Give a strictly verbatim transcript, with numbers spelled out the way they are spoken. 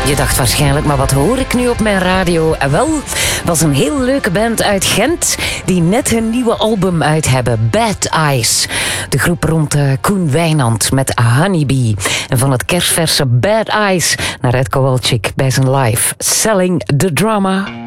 Je dacht waarschijnlijk, maar wat hoor ik nu op mijn radio? En wel, was een heel leuke band uit Gent die net hun nieuwe album uit hebben, Bad Eyes. De groep rond uh, Koen Wijnand met Honeybee. En van het kerstverse Bad Eyes naar Ed Kowalczyk bij zijn live Selling the Drama.